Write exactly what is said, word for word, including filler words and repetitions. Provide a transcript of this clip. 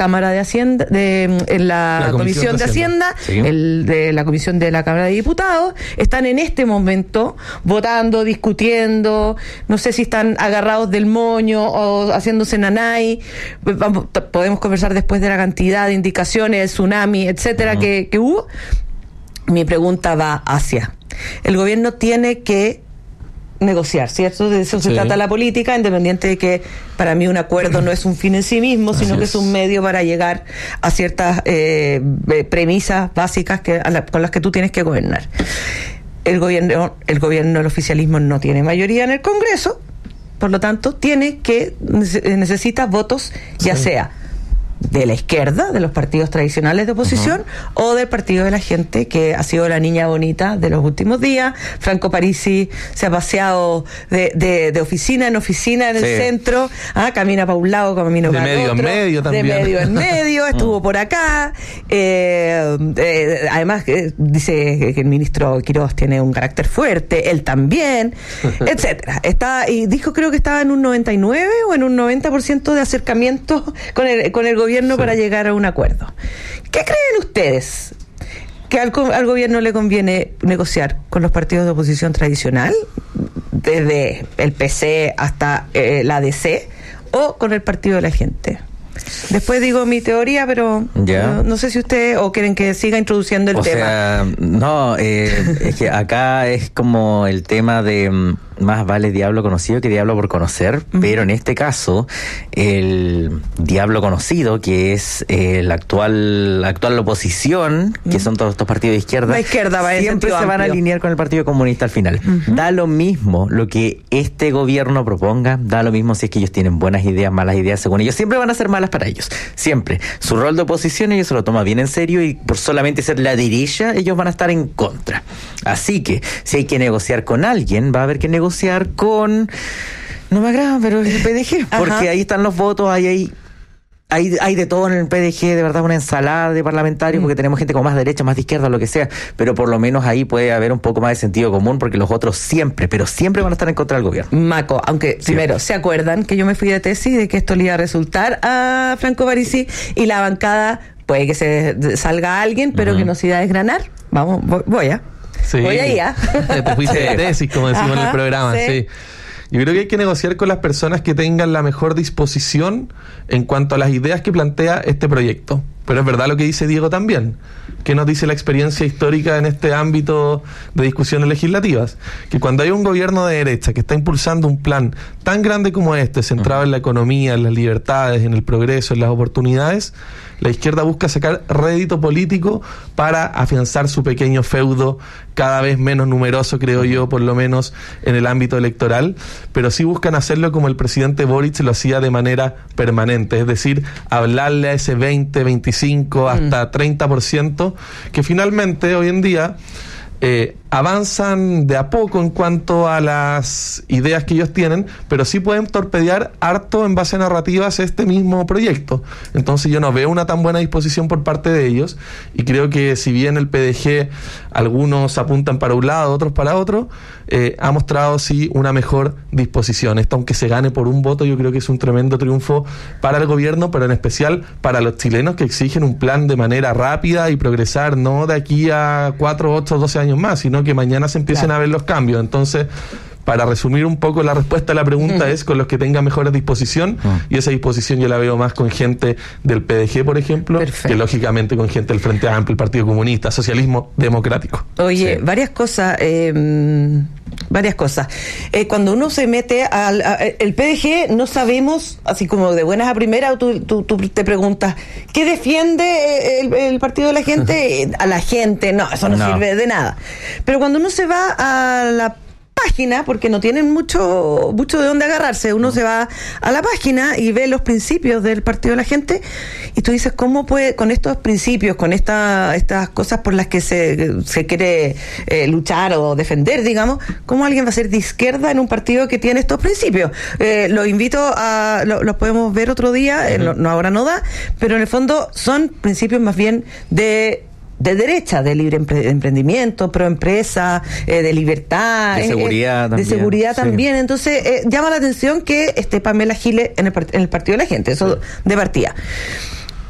Cámara de Hacienda, de, en la, la Comisión, comisión de Hacienda, Hacienda ¿sí? el de la Comisión de la Cámara de Diputados, están en este momento votando, discutiendo, no sé si están agarrados del moño o haciéndose nanay. Vamos, podemos conversar después de la cantidad de indicaciones, el tsunami, etcétera, uh-huh. que, que hubo. Mi pregunta va hacia el gobierno tiene que negociar, ¿cierto? De eso se sí. trata la política, independiente de que para mí un acuerdo no es un fin en sí mismo, sino Así que es. es un medio para llegar a ciertas eh, premisas básicas que, a la, con las que tú tienes que gobernar. El gobierno, el gobierno, el oficialismo no tiene mayoría en el Congreso, por lo tanto, tiene que necesita votos, ya sí. sea de la izquierda, de los partidos tradicionales de oposición, uh-huh. o del partido de la gente, que ha sido la niña bonita de los últimos días. Franco Parisi se ha paseado de, de, de oficina en oficina en el sí. centro, ah, camina para un lado, camina para otro. De medio en medio también. De medio en medio, estuvo por acá. Eh, eh, además, eh, dice que el ministro Quirós tiene un carácter fuerte, él también, etcétera. Está, y dijo, creo que estaba en un noventa y nueve o en un noventa por ciento de acercamiento con el, con el gobierno Sí. para llegar a un acuerdo. ¿Qué creen ustedes? ¿Que al, al gobierno le conviene negociar con los partidos de oposición tradicional, desde el P C hasta eh, la D C, o con el partido de la gente? Después digo mi teoría, pero no, no sé si ustedes o quieren que siga introduciendo el o tema. Sea, no, eh, es que acá es como el tema de más vale diablo conocido que diablo por conocer, uh-huh. pero en este caso el diablo conocido, que es eh, la actual la actual oposición, uh-huh. que son todos estos partidos de izquierda, la izquierda va siempre se van a alinear con el Partido Comunista al final. Uh-huh. Da lo mismo lo que este gobierno proponga, da lo mismo si es que ellos tienen buenas ideas, malas ideas, según ellos, siempre van a ser malas para ellos, siempre. Su rol de oposición ellos se lo toman bien en serio y por solamente ser la derecha ellos van a estar en contra. Así que si hay que negociar con alguien, va a haber que negociar con, no me agrada, pero el P D G, porque Ajá. ahí están los votos, ahí hay Hay, hay de todo en el P D G, de verdad, una ensalada de parlamentarios, mm. porque tenemos gente como más derecha, más de izquierda, lo que sea, pero por lo menos ahí puede haber un poco más de sentido común, porque los otros siempre, pero siempre van a estar en contra del gobierno. Maco, aunque sí. primero, ¿se acuerdan que yo me fui de tesis de que esto le iba a resultar a Franco Parisi y la bancada, puede que se salga a alguien, pero uh-huh. que no se iba a desgranar? Vamos, voy, voy a. Sí. Voy ahí, ¿ah? Te fuiste de tesis, como decimos Ajá, en el programa, sí. sí. Yo creo que hay que negociar con las personas que tengan la mejor disposición en cuanto a las ideas que plantea este proyecto. Pero es verdad lo que dice Diego también, que nos dice la experiencia histórica en este ámbito de discusiones legislativas, que cuando hay un gobierno de derecha que está impulsando un plan tan grande como este, centrado uh-huh. en la economía, en las libertades, en el progreso, en las oportunidades, la izquierda busca sacar rédito político para afianzar su pequeño feudo, cada vez menos numeroso, creo yo, por lo menos en el ámbito electoral, pero sí buscan hacerlo como el presidente Boric lo hacía de manera permanente, es decir, hablarle a ese veinte, veinticinco, hasta mm. treinta por ciento, que finalmente hoy en día eh, avanzan de a poco en cuanto a las ideas que ellos tienen, pero sí pueden torpedear harto en base a narrativas este mismo proyecto. Entonces yo no veo una tan buena disposición por parte de ellos, y creo que si bien el P D G, algunos apuntan para un lado, otros para otro, eh, ha mostrado sí una mejor disposición. Esto, aunque se gane por un voto, yo creo que es un tremendo triunfo para el gobierno, pero en especial para los chilenos que exigen un plan de manera rápida y progresar, no de aquí a cuatro, ocho, doce años más, sino que mañana se empiecen claro. a ver los cambios. Entonces, para resumir un poco la respuesta a la pregunta, uh-huh. es con los que tengan mejor disposición, uh-huh. y esa disposición yo la veo más con gente del P D G, por ejemplo, Perfecto. que lógicamente con gente del Frente Amplio, el Partido Comunista, socialismo democrático. Oye, sí. varias cosas, eh, varias cosas. Eh, cuando uno se mete al a, el P D G, no sabemos, así como de buenas a primeras, tú, tú, tú te preguntas, ¿qué defiende el, el Partido de la Gente? A la gente, no, eso no, no sirve de nada. Pero cuando uno se va a la página, porque no tienen mucho mucho de dónde agarrarse, uno no. se va a la página y ve los principios del Partido de la Gente, y tú dices, ¿cómo puede, con estos principios, con esta, estas cosas por las que se, se quiere eh, luchar o defender, digamos, cómo alguien va a ser de izquierda en un partido que tiene estos principios? Eh, los invito a, lo, los podemos ver otro día, uh-huh. eh, no, no, ahora no da, pero en el fondo son principios más bien de de derecha, de libre empre- emprendimiento, pro empresa, eh, de libertad, de seguridad eh, también. De seguridad sí. también. Entonces, eh, llama la atención que esté Pamela Giles en el, part- en el Partido de la Gente, eso sí. de partida.